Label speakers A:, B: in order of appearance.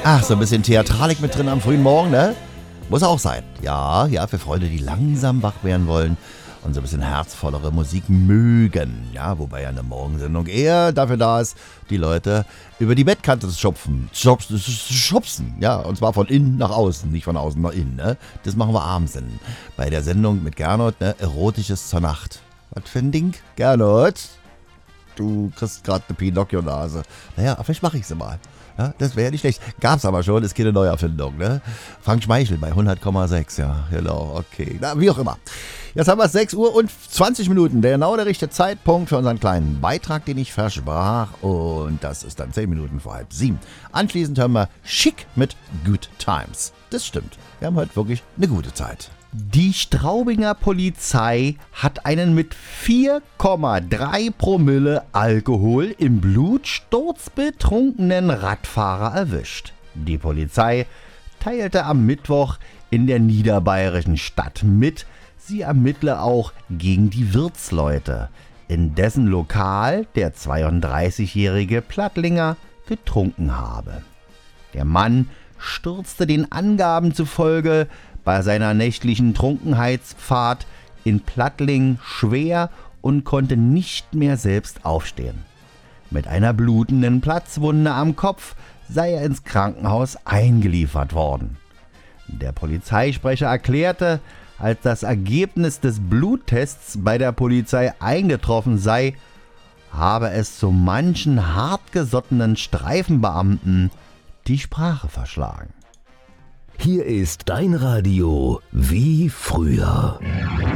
A: Ach, so ein bisschen Theatralik mit drin am frühen Morgen, ne? Muss auch sein. Ja, für Freunde, die langsam wach werden wollen und so ein bisschen herzvollere Musik mögen. Ja, wobei ja eine Morgensendung eher dafür da ist, die Leute über die Bettkante zu schubsen. Ja, und zwar von innen nach außen, nicht von außen nach innen, ne? Das machen wir abends bei der Sendung mit Gernot, ne? Erotisches zur Nacht. Was für ein Ding, Gernot? Du kriegst gerade eine Pinocchio-Nase. Naja, vielleicht mache ich sie mal. Ja, das wäre ja nicht schlecht. Gab's aber schon, ist keine Neuerfindung, ne? Frank Schmeichel bei 100,6, ja, genau, okay. Na, wie auch immer. Jetzt haben wir 6 Uhr und 20 Minuten. Genau der richtige Zeitpunkt für unseren kleinen Beitrag, den ich versprach. Und das ist dann 10 Minuten vor 6:30. Anschließend hören wir Schick mit Good Times. Das stimmt. Wir haben heute wirklich eine gute Zeit. Die Straubinger Polizei hat einen mit 4,3 Promille Alkohol im Blut sturzbetrunkenen Radfahrer erwischt. Die Polizei teilte am Mittwoch in der niederbayerischen Stadt mit, sie ermittle auch gegen die Wirtsleute, in dessen Lokal der 32-jährige Plattlinger getrunken habe. Der Mann stürzte den Angaben zufolge bei seiner nächtlichen Trunkenheitsfahrt in Plattling schwer und konnte nicht mehr selbst aufstehen. Mit einer blutenden Platzwunde am Kopf sei er ins Krankenhaus eingeliefert worden. Der Polizeisprecher erklärte, als das Ergebnis des Bluttests bei der Polizei eingetroffen sei, habe es so manchen hartgesottenen Streifenbeamten die Sprache verschlagen.
B: Hier ist dein Radio wie früher.